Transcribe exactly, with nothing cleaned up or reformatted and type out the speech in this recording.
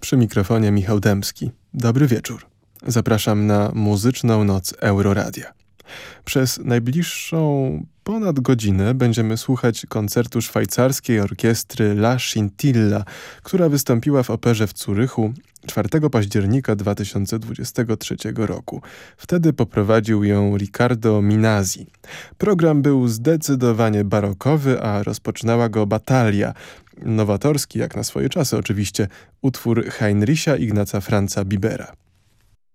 Przy mikrofonie Michał Dębski. Dobry wieczór. Zapraszam na muzyczną noc Euroradia. Przez najbliższą ponad godzinę będziemy słuchać koncertu szwajcarskiej orkiestry La Scintilla, która wystąpiła w operze w Zurychu czwartego października dwa tysiące dwudziestego trzeciego roku. Wtedy poprowadził ją Riccardo Minasi. Program był zdecydowanie barokowy, a rozpoczynała go Batalia, nowatorski, jak na swoje czasy oczywiście, utwór Heinricha Ignaca Franza Bibera.